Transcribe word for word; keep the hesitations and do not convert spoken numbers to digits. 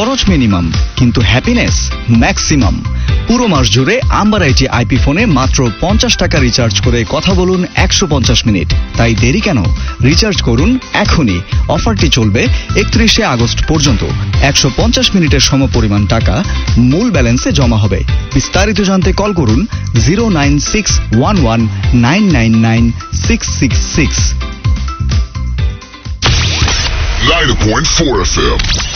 খরচ মিনিমাম কিন্তু happiness maximum. পুরো মাস জুড়ে আম্বার আইটি আইপি ফোনে মাত্র পঞ্চাশ টাকা রিচার্জ করে কথা বলুন একশো পঞ্চাশ মিনিট। তাই দেরি কেন? রিচার্জ করুন এখনই। অফারটি চলবে একত্রিশে আগস্ট পর্যন্ত। একশো পঞ্চাশ মিনিটের সমপরিমাণ টাকা মূল ব্যালেন্সে জমা হবে। বিস্তারিত জানতে কল করুন zero nine six one one nine nine nine six six six. ninety point four F M.